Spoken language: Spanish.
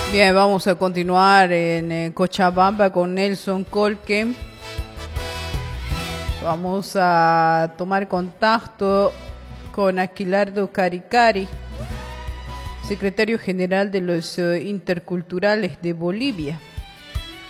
Bien, vamos a continuar en Cochabamba con Nelson Colque. Vamos a tomar contacto con Aquilardo Caricari, secretario general de los Interculturales de Bolivia.